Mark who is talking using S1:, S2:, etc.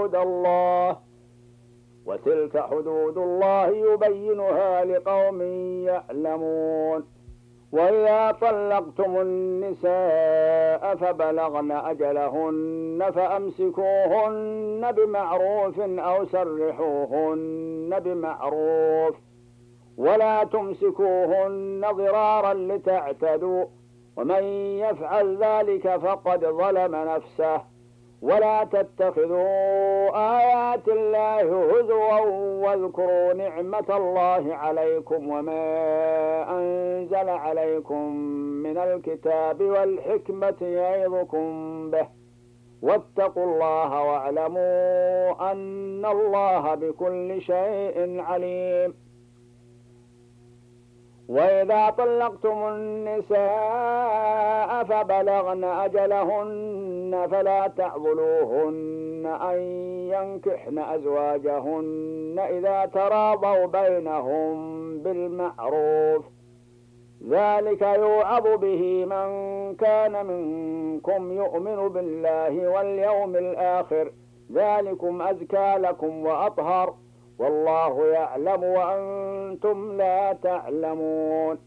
S1: حدود الله وتلك حدود الله يبينها لقوم يعلمون. وإذا طلقتم النساء فبلغن أجلهن فأمسكوهن بمعروف أو سرحوهن بمعروف ولا تمسكوهن ضرارا لتعتدوا ومن يفعل ذلك فقد ظلم نفسه. ولا تتخذوا آيات الله هزوا واذكروا نعمة الله عليكم وما أنزل عليكم من الكتاب والحكمة يعظكم به واتقوا الله واعلموا أن الله بكل شيء عليم. وإذا طلقتم النساء فبلغن أجلهن فلا تعضلوهن أن ينكحن أزواجهن إذا تراضوا بينهم بالمعروف ذلك يوعظ به من كان منكم يؤمن بالله واليوم الآخر ذلكم أزكى لكم وأطهر والله يعلم وأنتم لا تعلمون.